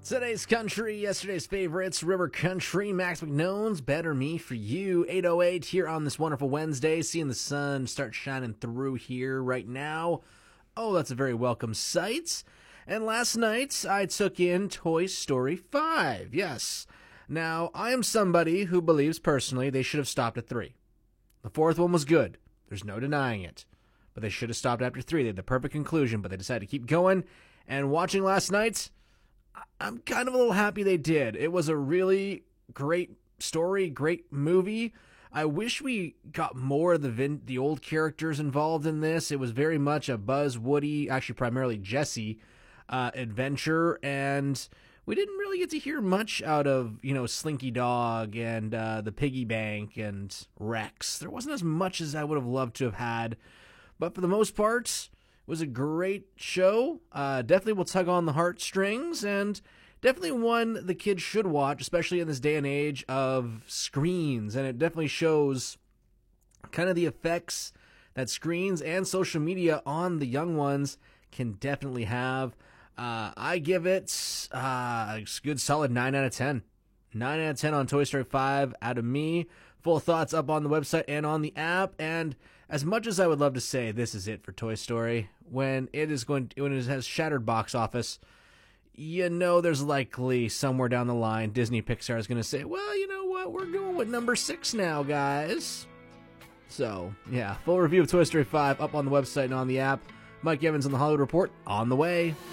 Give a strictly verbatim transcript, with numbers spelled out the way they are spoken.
Today's country, yesterday's favorites, River Country, Max McKnown's Better Me For You, eight oh eight here on this wonderful Wednesday, seeing the sun start shining through here right now. Oh, that's a very welcome sight. And last night, I took in Toy Story five, yes. Now, I am somebody who believes personally they should have stopped at three. The fourth one was good, there's no denying it. But they should have stopped after three, they had the perfect conclusion, but they decided to keep going. And watching last night, I'm kind of a little happy they did. It was a really great story, great movie. I wish we got more of the vin- the old characters involved in this. It was very much a Buzz, Woody, actually primarily Jesse, uh, adventure, and we didn't really get to hear much out of, you know, Slinky Dog and uh, the Piggy Bank and Rex. There wasn't as much as I would have loved to have had, but for the most part, it was a great show. Uh, definitely will tug on the heartstrings, and definitely one the kids should watch, especially in this day and age of screens. And it definitely shows kind of the effects that screens and social media on the young ones can definitely have. Uh, I give it uh, a good solid nine out of ten. nine out of ten on Toy Story five out of me. Full thoughts up on the website and on the app. And as much as I would love to say this is it for Toy Story, when it is going to, when it has shattered box office, you know there's likely somewhere down the line Disney Pixar is going to say, well, you know what, we're going with number six now, guys. So, yeah, full review of Toy Story five up on the website and on the app. Mike Evans on the Hollywood Report on the way.